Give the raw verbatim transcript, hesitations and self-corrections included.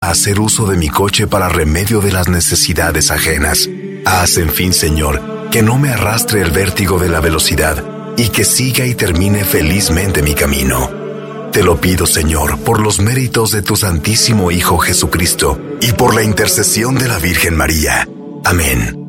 a hacer uso de mi coche para remedio de las necesidades ajenas. Haz, en fin, Señor, que no me arrastre el vértigo de la velocidad y que siga y termine felizmente mi camino. Te lo pido, Señor, por los méritos de tu Santísimo Hijo Jesucristo y por la intercesión de la Virgen María. Amén.